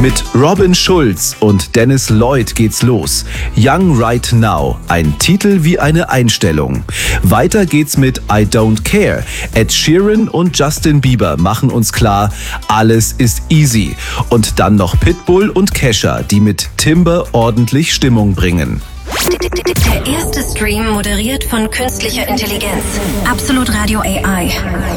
Mit Robin Schulz und Dennis Lloyd geht's los. Young Right Now, ein Titel wie eine Einstellung. Weiter geht's mit I Don't Care. Ed Sheeran und Justin Bieber machen uns klar, alles ist easy. Und dann noch Pitbull und Kesha, die mit Timber ordentlich Stimmung bringen. Der erste Stream moderiert von künstlicher Intelligenz. Absolut Radio AI.